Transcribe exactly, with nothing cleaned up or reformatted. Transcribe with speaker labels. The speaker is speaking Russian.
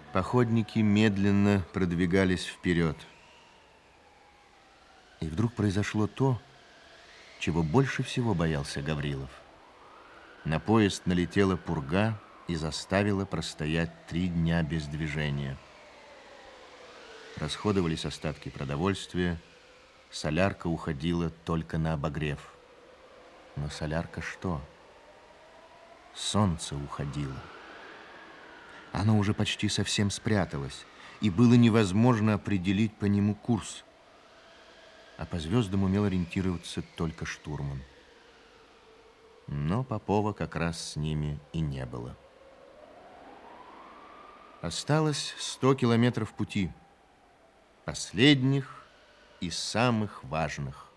Speaker 1: Походники медленно продвигались вперед. И вдруг произошло то, чего больше всего боялся Гаврилов. На поезд налетела пурга и заставила простоять три дня без движения. Расходовались остатки продовольствия, солярка уходила только на обогрев. Но солярка что? Солнце уходило. Оно уже почти совсем спряталось, и было невозможно определить по нему курс. А по звездам умел ориентироваться только штурман. Но Попова как раз с ними и не было. Осталось сто километров пути, последних и самых важных.